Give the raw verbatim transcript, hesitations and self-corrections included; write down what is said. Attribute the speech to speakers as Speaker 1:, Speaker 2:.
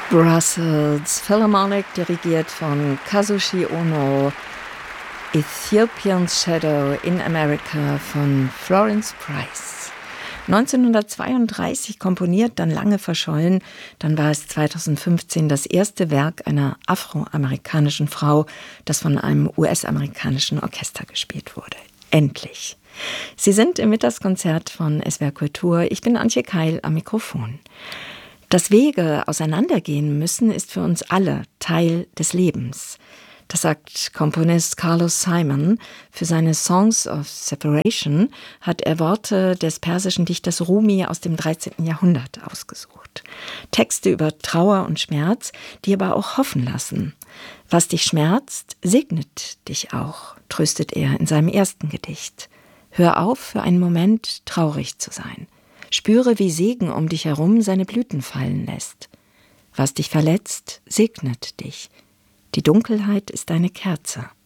Speaker 1: Brussels Philharmonic, dirigiert von Kazushi Ono. Ethiopian's Shadow in America von Florence Price. neunzehnhundertzweiunddreißig komponiert, dann lange verschollen. Dann war es zweitausendfünfzehn das erste Werk einer afroamerikanischen Frau, das von einem U S-amerikanischen Orchester gespielt wurde. Endlich. Sie sind im Mittagskonzert von S W R Kultur. Ich bin Antje Keil am Mikrofon. Dass Wege auseinandergehen müssen, ist für uns alle Teil des Lebens. Das sagt Komponist Carlos Simon. Für seine Songs of Separation hat er Worte des persischen Dichters Rumi aus dem dreizehnten Jahrhundert ausgesucht. Texte über Trauer und Schmerz, die aber auch hoffen lassen. Was dich schmerzt, segnet dich auch, tröstet er in seinem ersten Gedicht. Hör auf, für einen Moment traurig zu sein. Spüre, wie Segen um dich herum seine Blüten fallen lässt. Was dich verletzt, segnet dich. Die Dunkelheit ist deine Kerze.